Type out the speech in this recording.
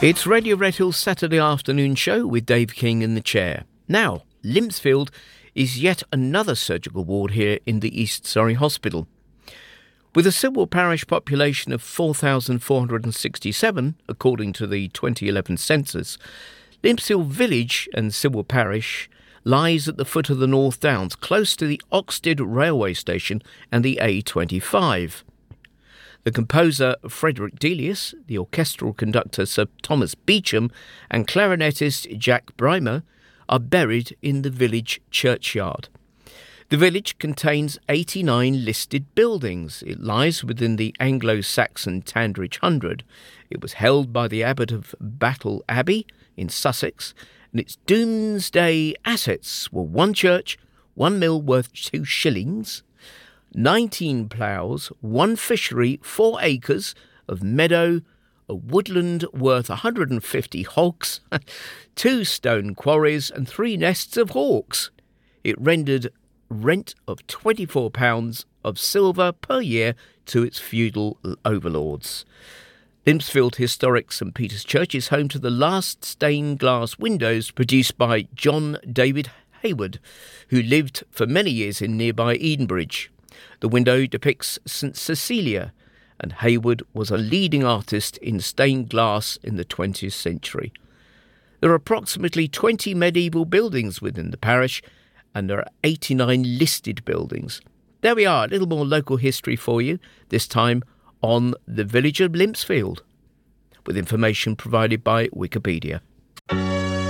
It's Radio Red Hill's Saturday afternoon show with Dave King in the chair. Now, Limpsfield is yet another surgical ward here in the East Surrey Hospital. With a civil parish population of 4,467, according to the 2011 census, Limpsfield Village and civil parish lies at the foot of the North Downs, close to the Oxted railway station and the A25. The composer Frederick Delius, the orchestral conductor Sir Thomas Beecham and clarinetist Jack Brymer are buried in the village churchyard. The village contains 89 listed buildings. It lies within the Anglo-Saxon Tandridge Hundred. It was held by the abbot of Battle Abbey in Sussex, and its doomsday assets were one church, one mill worth 2 shillings, 19 ploughs, 1 fishery, 4 acres of meadow, a woodland worth 150 hogs, 2 stone quarries and 3 nests of hawks. It rendered rent of £24 of silver per year to its feudal overlords. Limpsfield Historic St Peter's Church is home to the last stained glass windows produced by John David Hayward, who lived for many years in nearby Edenbridge. The window depicts St Cecilia, and Hayward was a leading artist in stained glass in the 20th century. There are approximately 20 medieval buildings within the parish, and there are 89 listed buildings. There we are, a little more local history for you, this time on the village of Limpsfield, with information provided by Wikipedia.